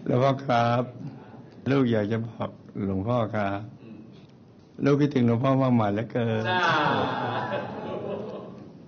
หลวงพ่อครับลูกอยากจะบอกหลวงพ่อครับลูกคิดถึงหลวงพ่อมากๆเหลือเกิน